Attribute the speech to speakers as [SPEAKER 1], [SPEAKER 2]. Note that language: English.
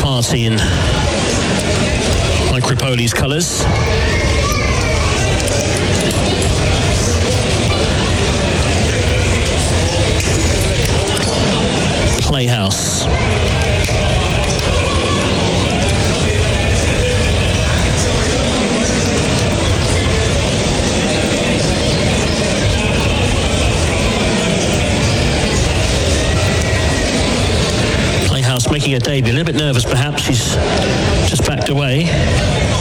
[SPEAKER 1] party in Mike Ripoli's colours. Playhouse. Making a debut, a little bit nervous perhaps, she's just backed away.